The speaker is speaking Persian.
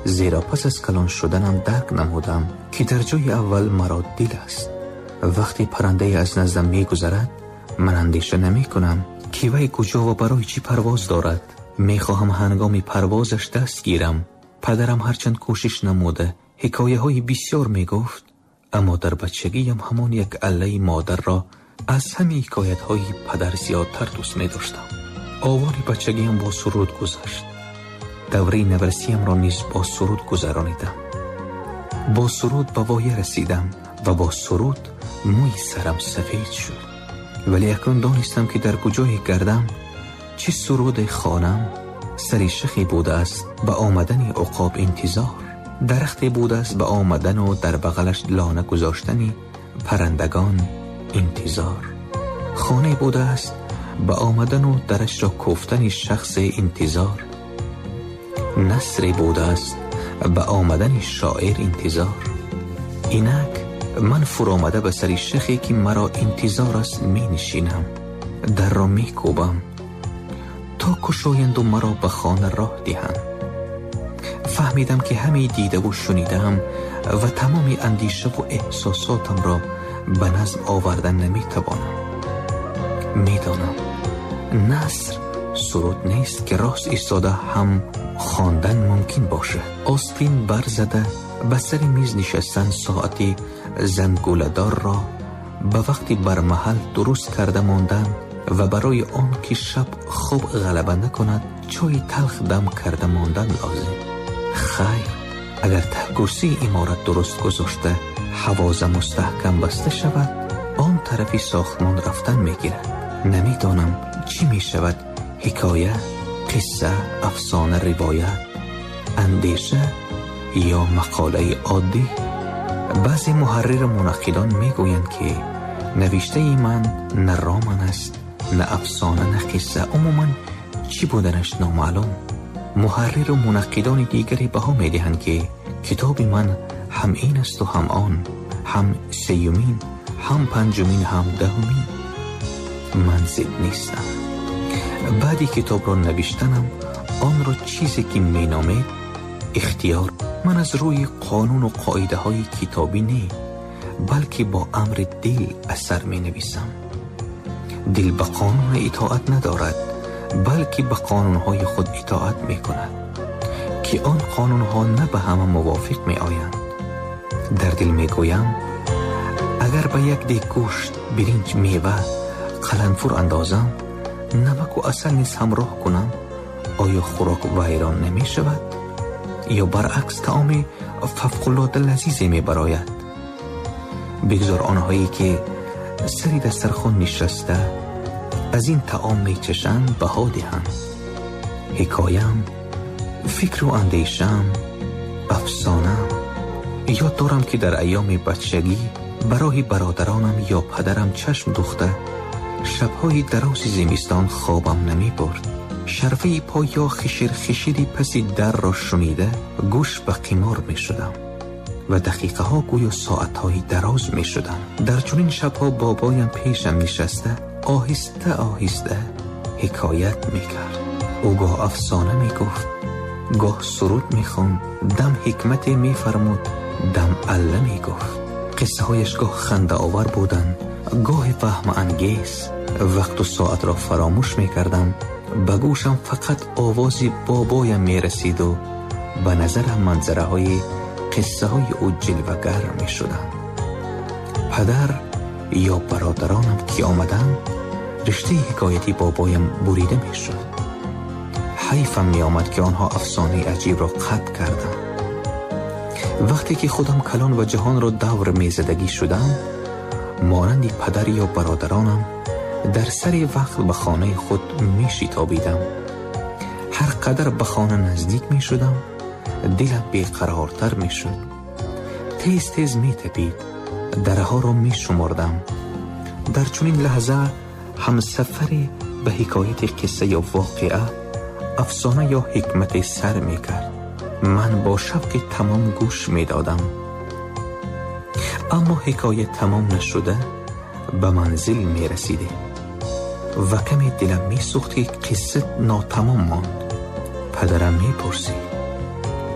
زیرا پس از کلان شدنم درک نمودم که در جای اول مرا دل است. وقتی پرنده از نزدم می گذرد من اندیشه نمی کنم که وی کجا و برای چی پرواز دارد. می خواهم هنگام پروازش دست گیرم. پدرم هرچند کوشش نموده حکایه های بسیار می گفت، اما در بچگیم همان یک عله مادر را از همه حکایت های پدر زیادتر دوست می داشتم. آوار بچگیم با سرود گذشت. دوره نورسیم را نیز با سرود گذرانیدم. با سرود به وایه رسیدم و با سرود موی سرم سفید شد. ولی اکنون دانستم که در کجای گردم چه سرود خوانم. سری شخی بوده است به آمدن عقاب انتظار، درختی بوده است به آمدن و در بغلش لانه گذاشتنی پرندگان انتظار، خانه بوده است به آمدن و درش را کوفتن شخص انتظار، نصری بوده است به آمدن شاعر انتظار. اینک من فرآمده به سری شخی که مرا انتظار است می نشینم، در را می کوبم تا کشایند و مرا به خانه راه دهند. فهمیدم که همه دیده و شنیدم و تمام اندیشه و احساساتم را به نظم آوردن نمی توانم. می دانم نثر سرود نیست که راست ایستاده هم خواندن ممکن باشه. آستین برزده به سر میز نشستن ساعتی زنگوله‌دار را به وقتی برمحل درست کرده ماندن و برای آن که شب خوب غلبه نکند چای تلخ دم کرده ماندن لازم. خیر، اگر ته کرسی عمارت درست گذاشته حواضه مستحکم بسته شود، آن طرفی ساختمان رفتن میگیرد. نمیدانم چی می شود، حکایه، قصه، افسانه، روایت، اندیشه یا مقاله عادی. بعضی محرر منقدان میگویند که نوشته ای من نه رمان است، نه افسانه، نه قصه، عموما چی بودنش نامعلوم. محرر و منقدان دیگری بها میدهند که کتاب من هم این است و هم آن، هم سیومین، هم پنجمین، هم دهمین. من ضد نیستم. بعدی کتاب را نوشتنم آن را چیزی که می نامید اختیار. من از روی قانون و قاعده های کتابی نه، بلکه با امر دل اثر می نویسم. دل به قانون اطاعت ندارد، بلکه به قانون های خود اطاعت می کند که آن قانون ها نه به همه موافق می آیند. در دل می گویم اگر به یک دیگ گوشت، برنج، میوه، قلنفور اندازم، نمک و عسل نیز همراه کنم، آیا خوراک ویران نمی شود؟ یا برعکس طعام فوق‌العاده لذیذی می براید؟ بگذار آنهایی که سری دسترخوان نشسته از این طعام می چشند بها دهند. حکایم، فکر و اندیشم، افسانم. یاد دارم که در ایام بچگی برای برادرانم یا پدرم چشم دوخته شبهای دراز زمستان خوابم نمی برد. شرفه پا یا خشیری پسی در را شنیده گوش به قمار می شدم و دقیقه ها گویا ساعت های دراز می شدم. در چنین شبها بابایم پیشم نشسته آهسته آهسته حکایت می کرد. او گاه افسانه می گفت، گاه سرود می خوند، دم حکمت می فرمود، دم الله می گفت. قصه هایش گاه خنده آور بودند، گاه فهم انگیز. وقت و ساعت را فراموش می کردم، به گوشم فقط آوازی بابایم می رسید و به نظرم منظره های قصه های او جلوگر می شدن. پدر یا برادرانم که آمدن رشته حکایتی بابایم بریده می شد. حیفم می آمد که آنها افسانه عجیب را قطع کردن. وقتی که خودم کلان و جهان را دور می زدگی شدم، مانند پدر یا برادرانم در سری وقت به خانه خود می شتابیدم. هر قدر به خانه نزدیک می شدم دلم بیقرارتر می شد. تیز تیز می تپید، درها را می شمردم. در چنین لحظه همسفری به حکایت قصه یا واقعه، افسانه یا حکمت سر می کرد. من با شوق تمام گوش می دادم، اما حکایت تمام نشده به منزل می رسیده و کمی دلم می سوخت که قصه ناتمام ماند. پدرم می پرسید